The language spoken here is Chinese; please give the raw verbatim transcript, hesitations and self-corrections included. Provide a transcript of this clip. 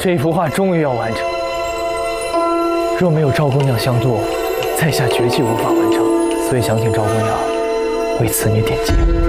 这幅画终于要完成。若没有赵姑娘相助，在下绝技无法完成，所以想请赵姑娘为此女点睛。